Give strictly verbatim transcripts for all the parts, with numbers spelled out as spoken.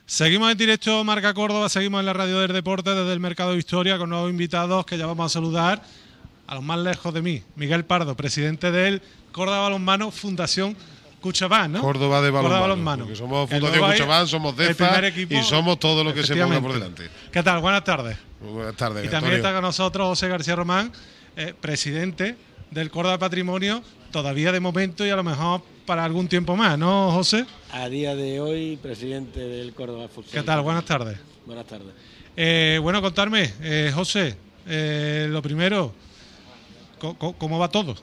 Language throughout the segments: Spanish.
Seguimos en directo Marca Córdoba, seguimos en la radio del deporte desde el Mercado de Victoria con nuevos invitados que ya vamos a saludar a los más lejos de mí. Miguel Pardo, presidente del Córdoba Balonmano Fundación Cuchabán, ¿no? Córdoba de Balonmano, Córdoba Balonmano. Porque somos Fundación Cuchabán, somos DEFA y somos todo lo que se ponga por delante. ¿Qué tal? Buenas tardes. Muy buenas tardes, Y también Antonio. está con nosotros José García Román, eh, presidente del Córdoba Patrimonio, todavía de momento y a lo mejor para algún tiempo más, ¿no, José? A día de hoy, presidente del Córdoba Futsal. ¿Qué tal? Buenas tardes. Buenas tardes. Eh, bueno, contarme, eh, José, eh, lo primero, ¿cómo, ¿cómo va todo?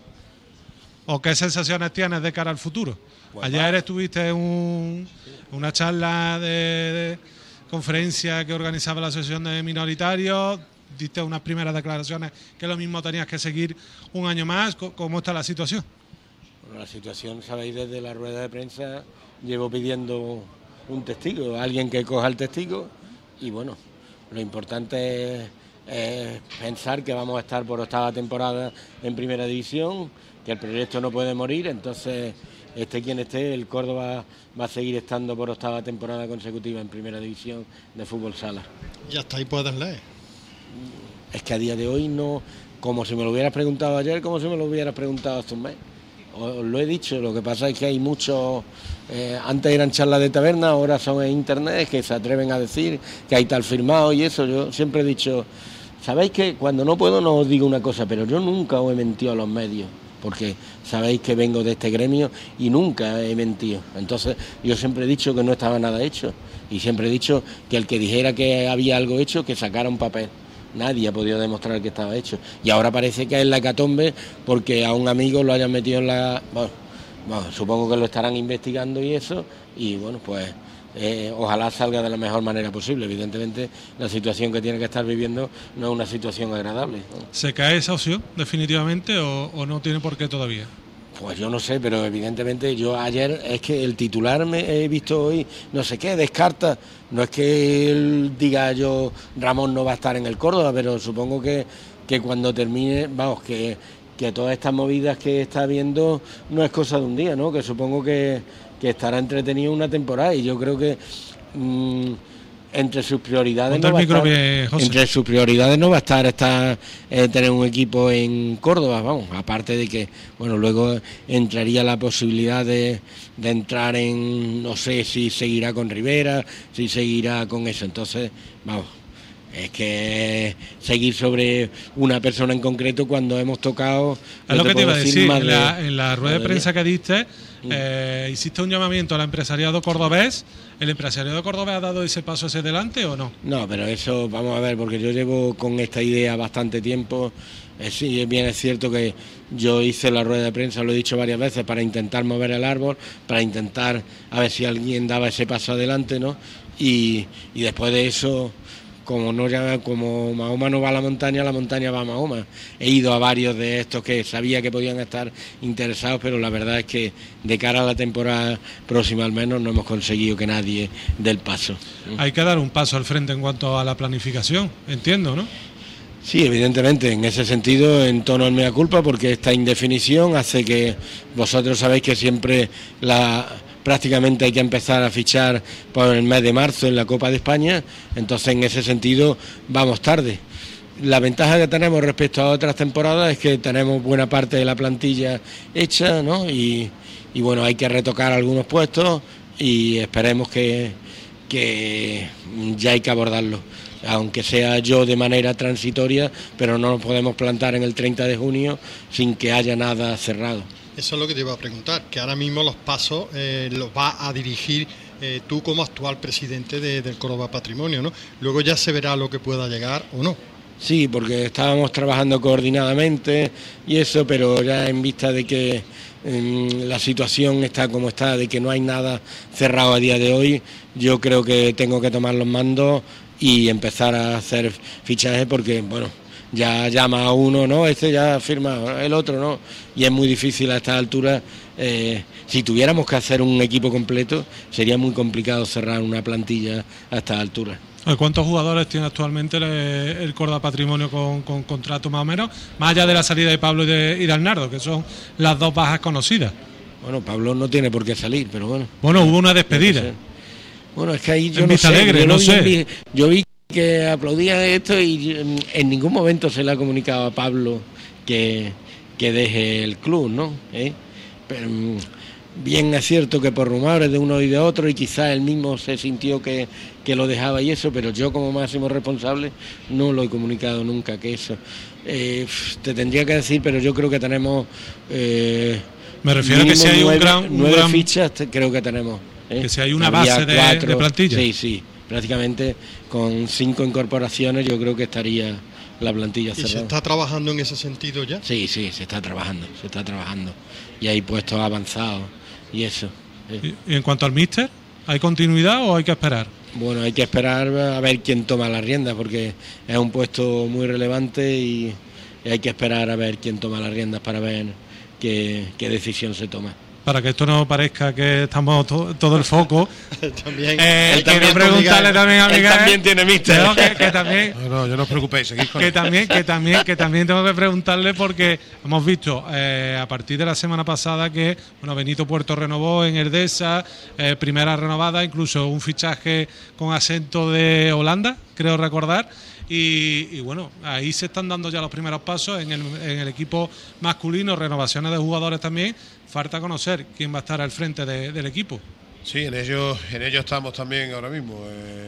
¿O qué sensaciones tienes de cara al futuro? Pues Ayer va. estuviste en un, una charla de, de conferencia que organizaba la Asociación de Minoritarios, diste unas primeras declaraciones que lo mismo tenías que seguir un año más. ¿Cómo está la situación? Bueno, la situación, sabéis, desde la rueda de prensa llevo pidiendo un testigo, alguien que coja el testigo, y bueno, lo importante es, es pensar que vamos a estar por octava temporada en Primera División, que el proyecto no puede morir, entonces esté quien esté, el Córdoba va a seguir estando por octava temporada consecutiva en Primera División de fútbol sala. Y hasta ahí puedes leer. Es que a día de hoy no, como si me lo hubieras preguntado ayer, como si me lo hubieras preguntado hace un mes. Os lo he dicho, lo que pasa es que hay muchos, eh, antes eran charlas de taberna, ahora son en internet, que se atreven a decir que hay tal firmado y eso. Yo siempre he dicho, sabéis que cuando no puedo no os digo una cosa, pero yo nunca os he mentido a los medios, porque sabéis que vengo de este gremio y nunca he mentido. Entonces yo siempre he dicho que no estaba nada hecho, y siempre he dicho que el que dijera que había algo hecho, que sacara un papel. Nadie ha podido demostrar que estaba hecho. Y ahora parece que es la hecatombe porque a un amigo lo hayan metido en la... Bueno, bueno supongo que lo estarán investigando y eso. Y bueno, pues eh, ojalá salga de la mejor manera posible. Evidentemente la situación que tiene que estar viviendo no es una situación agradable, ¿no? ¿Se cae esa opción definitivamente o, o no tiene por qué todavía? Pues yo no sé, pero evidentemente yo ayer, es que el titular me he visto hoy, no sé qué, descarta, no es que él diga yo, Ramón no va a estar en el Córdoba, pero supongo que, que cuando termine, vamos, que, que todas estas movidas que está viendo no es cosa de un día, ¿no? Que supongo que, que estará entretenido una temporada, y yo creo que mmm, entre sus prioridades no va a estar, bien, entre sus prioridades no va a estar, estar eh, tener un equipo en Córdoba, vamos, aparte de que bueno, luego entraría la posibilidad de, de entrar en, no sé si seguirá con Rivera, si seguirá con eso, entonces vamos, es que seguir sobre una persona en concreto cuando hemos tocado... Es lo que te iba a decir, en la, de, en la rueda de prensa que diste, eh, hiciste un llamamiento al empresariado cordobés. ¿El empresariado cordobés ha dado ese paso hacia adelante o no? No, pero eso, vamos a ver, porque yo llevo con esta idea bastante tiempo. Eh, sí, bien es cierto que yo hice la rueda de prensa, lo he dicho varias veces, para intentar mover el árbol, para intentar a ver si alguien daba ese paso adelante, ¿no? Y, y después de eso... Como no ya, como Mahoma no va a la montaña, la montaña va a Mahoma. He ido a varios de estos que sabía que podían estar interesados, pero la verdad es que de cara a la temporada próxima al menos no hemos conseguido que nadie dé el paso. Hay que dar un paso al frente en cuanto a la planificación, entiendo, ¿no? Sí, evidentemente, en ese sentido, en tono en mea culpa, porque esta indefinición hace que vosotros sabéis que siempre la... prácticamente hay que empezar a fichar por el mes de marzo en la Copa de España, entonces en ese sentido vamos tarde. La ventaja que tenemos respecto a otras temporadas es que tenemos buena parte de la plantilla hecha, ¿no? Y, y bueno, hay que retocar algunos puestos y esperemos que, que ya hay que abordarlo, aunque sea yo de manera transitoria, pero no nos podemos plantar en el treinta de junio sin que haya nada cerrado. Eso es lo que te iba a preguntar, que ahora mismo los pasos eh, los va a dirigir eh, tú como actual presidente de, del Córdoba Patrimonio, ¿no? Luego ya se verá lo que pueda llegar o no. Sí, porque estábamos trabajando coordinadamente y eso, pero ya en vista de que eh, la situación está como está, de que no hay nada cerrado a día de hoy, yo creo que tengo que tomar los mandos y empezar a hacer fichajes porque, bueno... ya llama a uno, no, este ya ha firmado, el otro no, y es muy difícil a estas alturas. Eh, si tuviéramos que hacer un equipo completo, sería muy complicado cerrar una plantilla a estas alturas. ¿Cuántos jugadores tiene actualmente el, el Córdoba Patrimonio con, con contrato más o menos? Más allá de la salida de Pablo y de, y de Arnaldo, que son las dos bajas conocidas. Bueno, Pablo no tiene por qué salir, pero bueno. Bueno, hubo una despedida. Bueno, es que ahí yo no sé, Alegre, yo, no vi, sé. Vi, yo vi que aplaudían esto y en, en ningún momento se le ha comunicado a Pablo que, que deje el club, ¿no? ¿Eh? Pero bien es cierto que por rumores de uno y de otro, y quizás él mismo se sintió que, que lo dejaba y eso, pero yo como máximo responsable no lo he comunicado nunca, que eso. Eh, te tendría que decir, pero yo creo que tenemos... Eh, Me refiero a que si hay nueve, un gran... Un nueve gran... fichas te, creo que tenemos. ¿eh? Que si hay una base de, cuatro, de plantilla. Sí, sí, prácticamente con cinco incorporaciones yo creo que estaría la plantilla cerrada. ¿Y se está trabajando en ese sentido ya? Sí, sí, se está trabajando, se está trabajando. Y hay puestos avanzados y eso. ¿Y, y en cuanto al míster, hay continuidad o hay que esperar? Bueno, hay que esperar a ver quién toma la rienda, porque es un puesto muy relevante y, y hay que esperar a ver quién toma las riendas para ver qué, qué decisión se toma. Para que esto no parezca que estamos to, todo el foco. También, eh, quiero preguntarle también a Miguel. Él también tiene míster. No, que, que también, no, no, yo no os preocupéis, seguís con que él. también, que también, que también tengo que preguntarle porque hemos visto eh, a partir de la semana pasada que bueno, Benito Puerto renovó en Erdesa, eh, primera renovada, incluso un fichaje con acento de Holanda, creo recordar. Y, y bueno, ahí se están dando ya los primeros pasos en el, en el equipo masculino, renovaciones de jugadores también. Falta conocer quién va a estar al frente de, del equipo. Sí, en ello, en ello estamos también ahora mismo,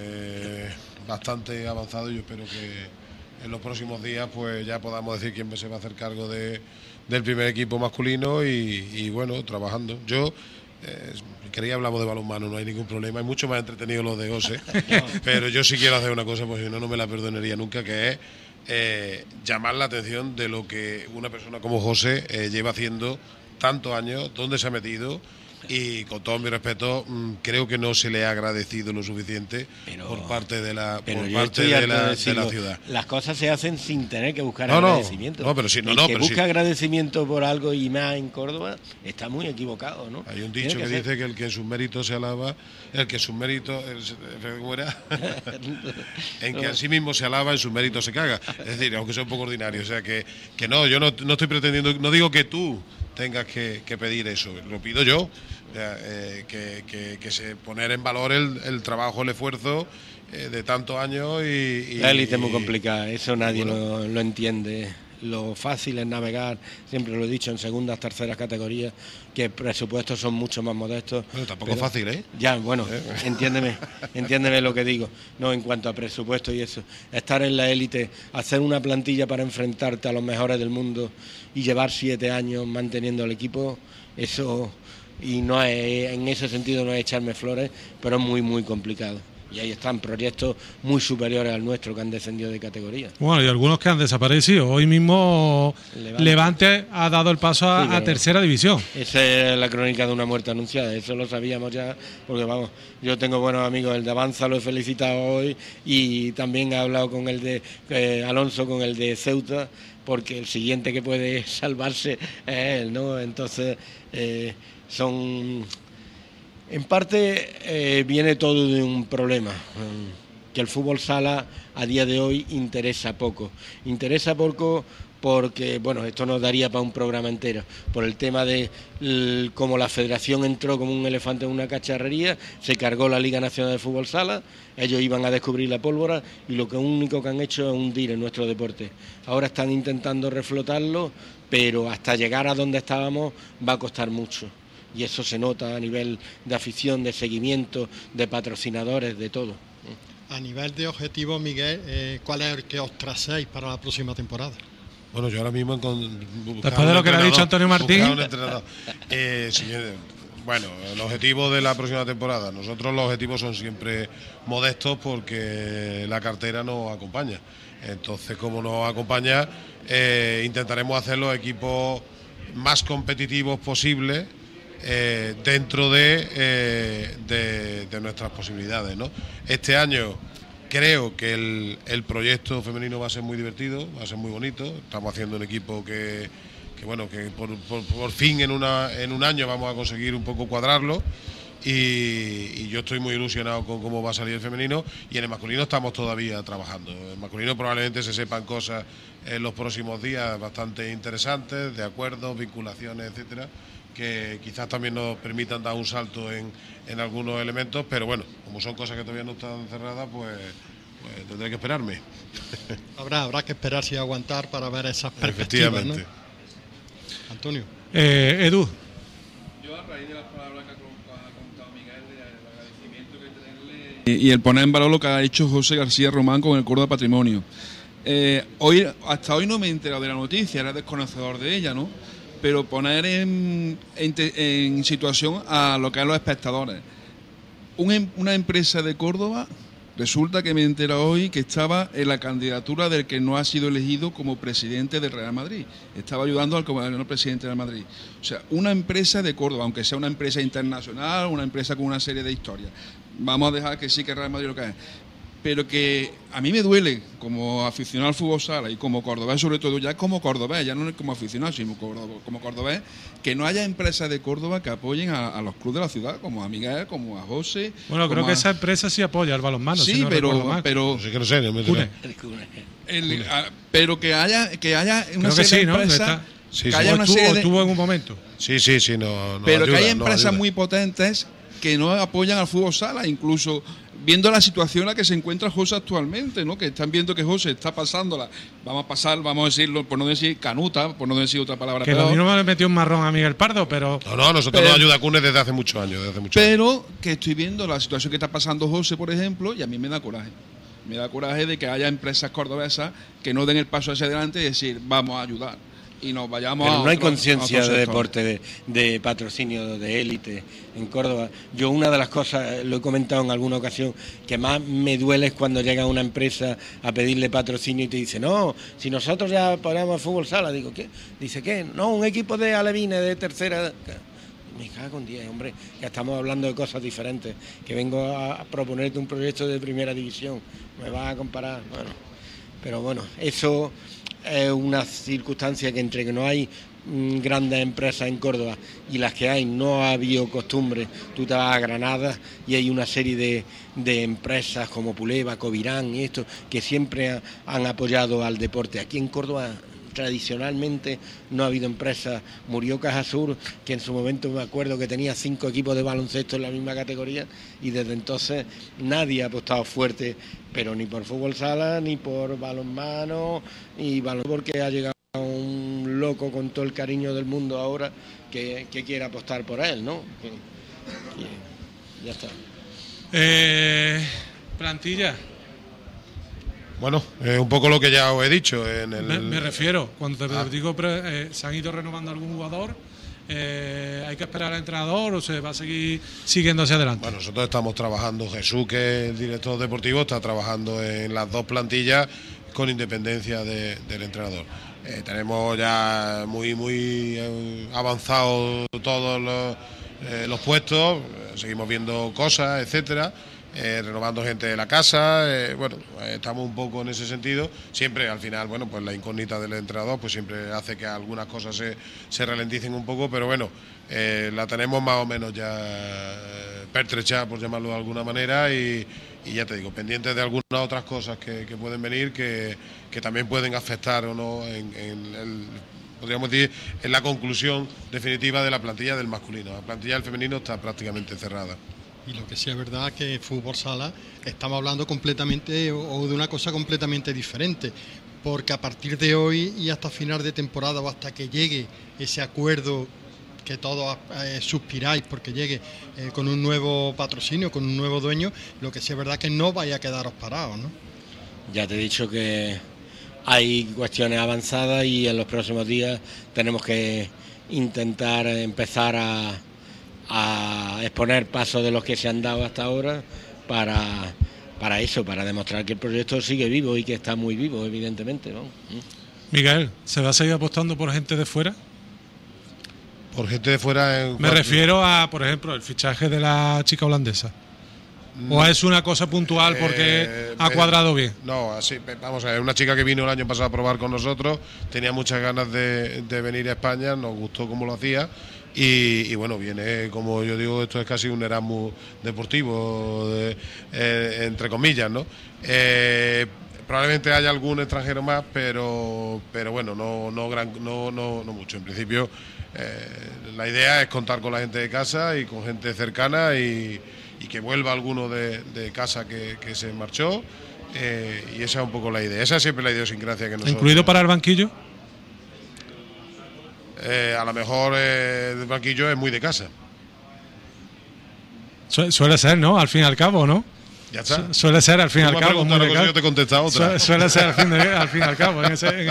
eh, bastante avanzado. Yo espero que en los próximos días pues ya podamos decir quién se va a hacer cargo de, del primer equipo masculino y, y bueno, trabajando. Yo eh, quería hablamos de balonmano, no hay ningún problema, es mucho más entretenido lo de José, pero yo sí quiero hacer una cosa, pues si no, no me la perdonaría nunca, que es eh, llamar la atención de lo que una persona como José eh, lleva haciendo tantos años, dónde se ha metido, y con todo mi respeto creo que no se le ha agradecido lo suficiente pero, por parte de la por parte de la, de, de la ciudad. Las cosas se hacen sin tener que buscar no, agradecimiento. No, no, pero sí, no, el no, que pero busca sí. agradecimiento por algo y más en Córdoba está muy equivocado, ¿no? Hay un dicho que, que dice que el que en sus méritos se alaba, el que en sus méritos ¿cómo era? en que a sí mismo se alaba, en sus méritos se caga. Es decir, aunque sea un poco ordinario, o sea que, que no, yo no, no estoy pretendiendo, no digo que tú tengas que, que pedir eso, lo pido yo. Eh, que, que, que se poner en valor el, el trabajo, el esfuerzo eh, de tantos años y, y la élite es muy complicada, eso nadie bueno. lo, lo entiende. Lo fácil es navegar, siempre lo he dicho, en segundas, terceras categorías, que presupuestos son mucho más modestos. Bueno, tampoco es fácil, ¿eh? Ya, bueno, entiéndeme, entiéndeme lo que digo. No, en cuanto a presupuesto y eso, estar en la élite, hacer una plantilla para enfrentarte a los mejores del mundo y llevar siete años manteniendo el equipo, eso... Y no es, en ese sentido no es echarme flores, pero es muy, muy complicado. Y ahí están proyectos muy superiores al nuestro que han descendido de categoría. Bueno, y algunos que han desaparecido. Hoy mismo Levante, Levante ha dado el paso a, sí, a tercera división. Esa es la crónica de una muerte anunciada, eso lo sabíamos ya, porque vamos, yo tengo buenos amigos, el de Avanza lo he felicitado hoy y también he hablado con el de eh, Alonso, con el de Ceuta, porque el siguiente que puede salvarse es él, ¿no? Entonces... Eh, Son, en parte eh, viene todo de un problema, que el fútbol sala a día de hoy interesa poco. Interesa poco porque, bueno, esto nos daría para un programa entero, por el tema de el, como la federación entró como un elefante en una cacharrería, se cargó la Liga Nacional de Fútbol Sala, ellos iban a descubrir la pólvora y lo que único que han hecho es hundir en nuestro deporte. Ahora están intentando reflotarlo, pero hasta llegar a donde estábamos va a costar mucho. Y eso se nota a nivel de afición, de seguimiento, de patrocinadores, de todo. A nivel de objetivos, Miguel, eh, ¿cuál es el que os tracéis para la próxima temporada? Bueno, yo ahora mismo con después de lo que le ha dicho Antonio Martín. Eh, señor, bueno, el objetivo de la próxima temporada. Nosotros los objetivos son siempre modestos porque la cartera nos acompaña. Entonces, como nos acompaña, eh, intentaremos hacer los equipos más competitivos posibles. Eh, dentro de, eh, de, de nuestras posibilidades, ¿no? Este año creo que el, el proyecto femenino va a ser muy divertido, va a ser muy bonito. Estamos haciendo un equipo que, que bueno, que por, por, por fin en, una, en un año vamos a conseguir un poco cuadrarlo. Y, y yo estoy muy ilusionado con cómo va a salir el femenino, y en el masculino estamos todavía trabajando. En el masculino probablemente se sepan cosas en los próximos días bastante interesantes, de acuerdos, vinculaciones, etcétera, que quizás también nos permitan dar un salto en, en algunos elementos, pero bueno, como son cosas que todavía no están cerradas, pues, pues tendré que esperarme. Habrá, habrá que esperar y aguantar para ver esas perspectivas, ¿no? Antonio. Eh, Edu. Yo a raíz de las palabras que ha contado Miguel, del agradecimiento que tenerle... Y, y el poner en valor lo que ha hecho José García Román con el Córdoba Patrimonio. Eh, hoy, hasta hoy no me he enterado de la noticia, era desconocedor de ella, ¿no? Pero poner en, en, en situación a lo que son los espectadores. Un, una empresa de Córdoba, resulta que me he enterado hoy que estaba en la candidatura del que no ha sido elegido como presidente del Real Madrid. Estaba ayudando al como presidente del Madrid. O sea, una empresa de Córdoba, aunque sea una empresa internacional, una empresa con una serie de historias. Vamos a dejar que sí que el Real Madrid lo que es. Pero que a mí me duele, como aficionado al fútbol sala y como cordobés, sobre todo ya como cordobés, ya no como aficionado, sino como cordobés, que no haya empresas de Córdoba que apoyen a, a los clubes de la ciudad, como a Miguel, como a José. Bueno, creo a... que esa empresa sí apoya el balonmano. Sí, si no pero, pero, sí que no sé, no me Cune. El, a, pero que haya, que haya una creo serie que sí, de ¿no? empresas. Está... Sí, que sí. haya una serie de... estuvo en un momento. Sí, sí, sí, no, no pero ayuda, que hay empresas no muy potentes que no apoyan al fútbol sala, incluso viendo la situación en la que se encuentra José actualmente, ¿no? Que están viendo que José está pasándola, vamos a pasar, vamos a decirlo, por no decir canuta, por no decir otra palabra. Que lo mismo le metió un marrón a Miguel Pardo, pero... No, no, nosotros pero, nos ayuda a Cune desde hace muchos años, desde hace muchos pero años. que estoy viendo la situación que está pasando José, por ejemplo, y a mí me da coraje. Me da coraje de que haya empresas cordobesas que no den el paso hacia adelante y decir, vamos a ayudar. Y nos vayamos Pero a no hay otro, conciencia de sector. deporte, de, de patrocinio, de élite en Córdoba. Yo una de las cosas, lo he comentado en alguna ocasión, que más me duele es cuando llega una empresa a pedirle patrocinio y te dice, no, si nosotros ya ponemos fútbol sala, digo, ¿qué? Dice, ¿qué? No, un equipo de alevines de tercera... Me cago en diez, hombre, ya estamos hablando de cosas diferentes, que vengo a proponerte un proyecto de primera división, me vas a comparar, bueno, pero bueno, eso... es una circunstancia que entre que no hay mmm, grandes empresas en Córdoba y las que hay no ha habido costumbre. Tú te vas a Granada y hay una serie de, de empresas como Puleva, Covirán y esto que siempre ha, han apoyado al deporte. Aquí en Córdoba tradicionalmente no ha habido empresas. Murió Caja Sur, que en su momento me acuerdo que tenía cinco equipos de baloncesto en la misma categoría y desde entonces nadie ha apostado fuerte, pero ni por fútbol sala, ni por balonmano, y balón porque ha llegado un loco con todo el cariño del mundo ahora que, que quiere apostar por él, ¿no? Que, que ya está. Eh, plantilla. Bueno, es un poco lo que ya os he dicho. En el... me, me refiero, cuando te ah. digo, eh, ¿se han ido renovando algún jugador? Eh, ¿Hay que esperar al entrenador o se va a seguir siguiendo hacia adelante? Bueno, nosotros estamos trabajando, Jesús, que es el director deportivo, está trabajando en las dos plantillas con independencia de, del entrenador. Eh, tenemos ya muy, muy eh, avanzados todos los, eh, los puestos, seguimos viendo cosas, etcétera. Eh, renovando gente de la casa, eh, bueno, eh, estamos un poco en ese sentido, siempre al final, bueno, pues la incógnita del entrenador pues siempre hace que algunas cosas se, se ralenticen un poco, pero bueno, eh, la tenemos más o menos ya eh, pertrechada, por llamarlo de alguna manera, y, y ya te digo, pendientes de algunas otras cosas que, que pueden venir, que, que también pueden afectar o no en, en el... podríamos decir, en la conclusión definitiva de la plantilla del masculino. La plantilla del femenino está prácticamente cerrada. Y lo que sí es verdad es que fútbol sala estamos hablando completamente o de una cosa completamente diferente, porque a partir de hoy y hasta final de temporada o hasta que llegue ese acuerdo que todos eh, suspiráis porque llegue eh, con un nuevo patrocinio, con un nuevo dueño, lo que sí es verdad es que no vaya a quedaros parados, ¿no? Ya te he dicho que hay cuestiones avanzadas y en los próximos días tenemos que intentar empezar a a exponer pasos de los que se han dado hasta ahora para, para eso, para demostrar que el proyecto sigue vivo y que está muy vivo, evidentemente, ¿no? Miguel, ¿se va a seguir apostando por gente de fuera? Por gente de fuera... En Me refiero a, por ejemplo, el fichaje de la chica holandesa. No. ¿O es una cosa puntual porque eh, ha cuadrado bien? No, así, vamos a ver, una chica que vino el año pasado a probar con nosotros, tenía muchas ganas de, de venir a España, nos gustó cómo lo hacía. Y, y bueno, viene, como yo digo, esto es casi un Erasmus deportivo, de, eh, entre comillas, ¿no? Eh, probablemente haya algún extranjero más, pero pero bueno, no no gran, no, no, no mucho. En principio, Eh, la idea es contar con la gente de casa y con gente cercana y, y que vuelva alguno de, de casa que, que se marchó. Eh, y esa es un poco la idea. Esa es siempre la idiosincrasia que nosotros. ¿Incluido para el banquillo? Eh, a lo mejor eh, el banquillo es muy de casa. Su- suele ser, ¿no? Al fin y al cabo, ¿no? Ya está. Su- suele ser al fin y al Tú me has cabo. preguntado muy de una cosa y ca- yo te he contestado otra. Su- suele ser al fin, de- al fin y al cabo. En ese, en